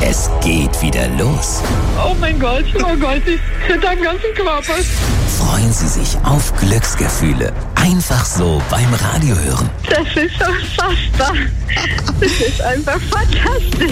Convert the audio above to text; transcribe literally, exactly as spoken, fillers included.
Es geht wieder los. Oh mein Gott, oh Gott, ich zitter am ganzen Körper. Freuen Sie sich auf Glücksgefühle. Einfach so beim Radiohören. Das ist unfassbar. Das ist einfach fantastisch.